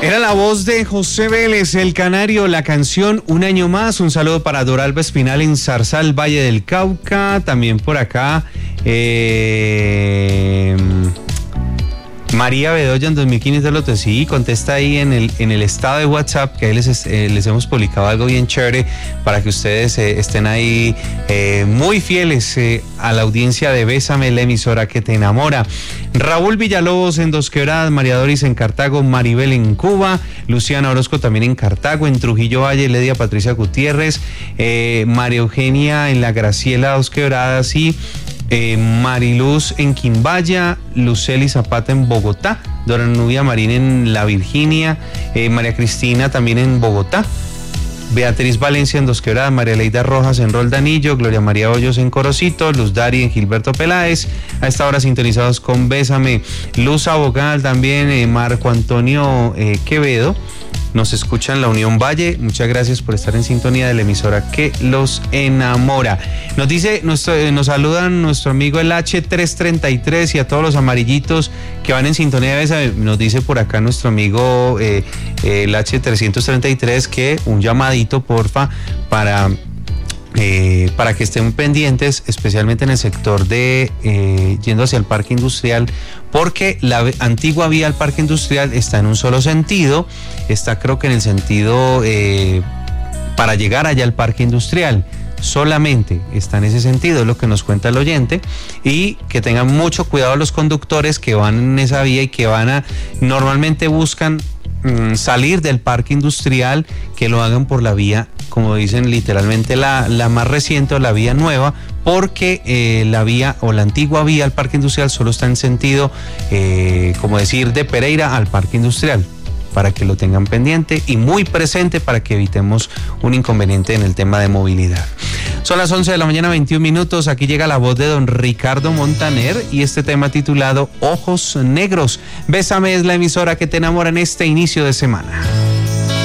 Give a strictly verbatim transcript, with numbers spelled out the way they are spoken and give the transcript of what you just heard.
Era la voz de José Vélez, el Canario, la canción Un Año Más. Un saludo para Doralba Espinal en Zarzal, Valle del Cauca. También por acá, eh... María Bedoya en dos mil quinientos lotes, sí, contesta ahí en el, en el estado de WhatsApp, que ahí les, eh, les hemos publicado algo bien chévere para que ustedes eh, estén ahí eh, muy fieles eh, a la audiencia de Bésame, la emisora que te enamora. Raúl Villalobos en Dos Quebradas, María Doris en Cartago, Maribel en Cuba, Luciana Orozco también en Cartago, en Trujillo Valle, Ledia Patricia Gutiérrez, eh, María Eugenia en La Graciela, Dos Quebradas y Eh, Mariluz en Quimbaya, Luceli Zapata en Bogotá, Dora Nubia Marín en La Virginia, eh, María Cristina también en Bogotá, Beatriz Valencia en Dos Quebradas, María Leida Rojas en Roldanillo, Gloria María Hoyos en Corocito, Luz Dari en Gilberto Peláez, a esta hora sintonizados con Bésame, Luz Abogal también, eh, Marco Antonio eh, Quevedo. Nos escuchan la Unión Valle. Muchas gracias por estar en sintonía de la emisora que los enamora. Nos dice, nuestro, nos saludan nuestro amigo el H trescientos treinta y tres y a todos los amarillitos que van en sintonía de esa. Nos dice por acá nuestro amigo eh, el H trescientos treinta y tres que un llamadito, porfa, para... Eh, para que estén pendientes, especialmente en el sector de eh, yendo hacia el parque industrial, porque la antigua vía al parque industrial está en un solo sentido, está creo que en el sentido eh, para llegar allá al parque industrial, solamente está en ese sentido, es lo que nos cuenta el oyente, y que tengan mucho cuidado los conductores que van en esa vía y que van a, normalmente buscan mmm, salir del parque industrial, que lo hagan por la vía, como dicen literalmente, la, la más reciente o la vía nueva, porque eh, la vía o la antigua vía al parque industrial solo está en sentido, eh, como decir, de Pereira al parque industrial, para que lo tengan pendiente y muy presente para que evitemos un inconveniente en el tema de movilidad. Son las once de la mañana, veintiún minutos. Aquí llega la voz de don Ricardo Montaner y este tema titulado Ojos Negros. Bésame es la emisora que te enamora en este inicio de semana.